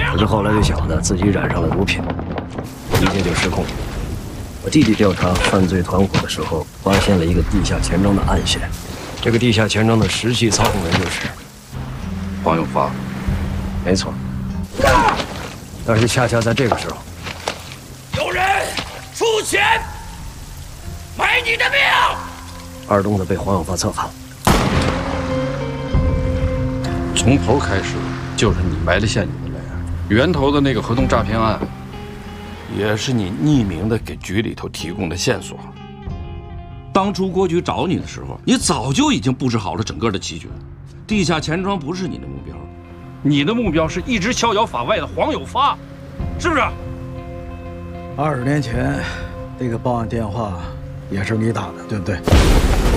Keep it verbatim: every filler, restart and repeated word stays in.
可是后来这小子自己染上了毒品，一切就失控了。我弟弟调查犯罪团伙的时候，发现了一个地下钱庄的暗线。这个地下钱庄的实际操控人就是黄永发。 没错。但是恰恰在这个时候， 有人出钱买你的命。 二东子被黄永发策反了。 从头开始就是你埋了陷阱的来，源头的那个合同诈骗案。 也是你匿名的给局里头提供的线索。当初郭局找你的时候，你早就已经布置好了整个的棋局。地下钱庄不是你的目标，你的目标是一直逍遥法外的黄有发，是不是？ 二十年前，那个报案电话也是你打的，对不对？